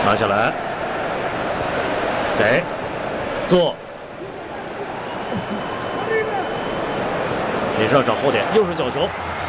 拿下来，给做，也是要找后点，又是角球。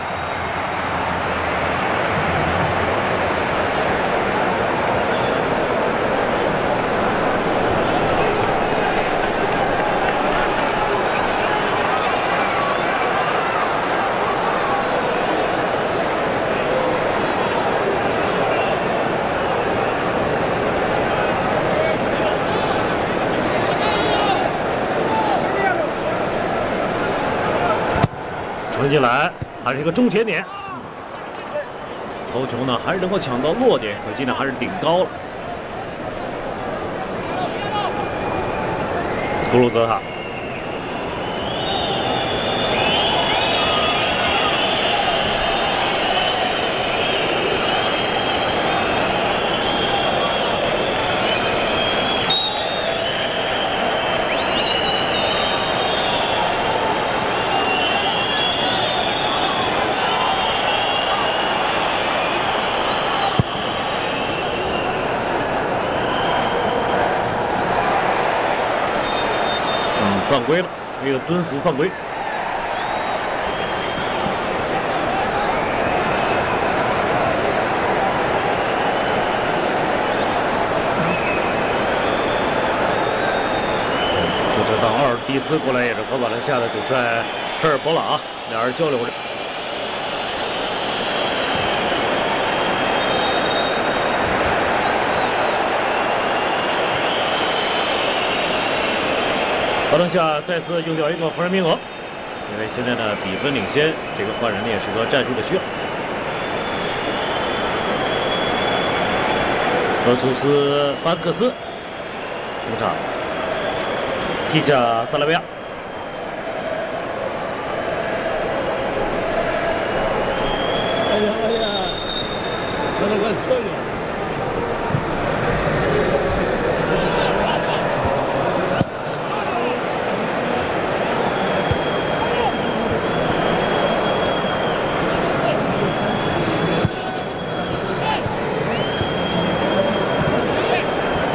传进来，还是一个中前点。头球呢，还是能够抢到落点，可惜呢，还是顶高了。布鲁泽塔，犯规了，一个蹲伏犯规。主裁棒2第一次过来也是和瓦伦西亚的主帅科尔博拉两人交流着。 瓦伦西亚再次用掉一个换人名额，因为现在呢比分领先，这个换人呢也是个战术的需要。赫苏斯·巴斯克斯出场，踢下萨拉维亚。 哎呀，他那个车友。